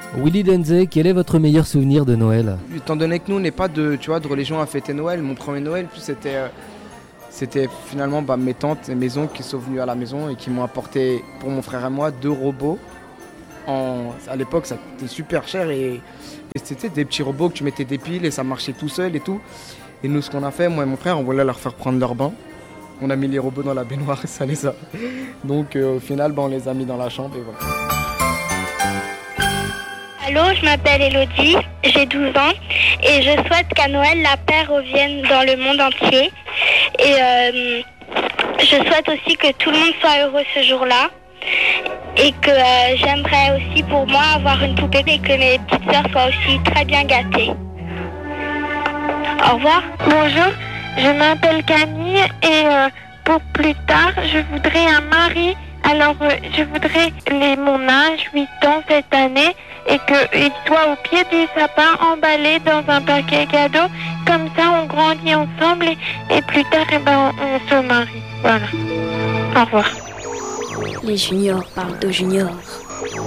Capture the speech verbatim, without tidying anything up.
Willy Denze, quel est votre meilleur souvenir de Noël ? Étant donné que nous, on n'est pas de, tu vois, de religion à fêter Noël, mon premier Noël, plus c'était, euh, c'était finalement bah, mes tantes et mes oncles qui sont venus à la maison et qui m'ont apporté, pour mon frère et moi, deux robots. En, à l'époque, ça coûtait super cher et, et c'était des petits robots que tu mettais des piles et ça marchait tout seul et tout. Et nous, ce qu'on a fait, moi et mon frère, on voulait leur faire prendre leur bain. On a mis les robots dans la baignoire et ça les a. Donc euh, au final, bah, on les a mis dans la chambre et voilà. Allô, je m'appelle Elodie, j'ai douze ans et je souhaite qu'à Noël, la paix revienne dans le monde entier. Et euh, je souhaite aussi que tout le monde soit heureux ce jour-là. Et que euh, j'aimerais aussi pour moi avoir une poupée et que mes petites sœurs soient aussi très bien gâtées. Au revoir. Bonjour, je m'appelle Camille et euh, pour plus tard, je voudrais un mari. Alors, euh, je voudrais les, mon âge, huit ans cette année, et qu'il soit au pied du sapin, emballé dans un paquet cadeau. Comme ça, on grandit ensemble et, et plus tard, eh ben, on, on se marie. Voilà. Au revoir. Les juniors parlent de juniors.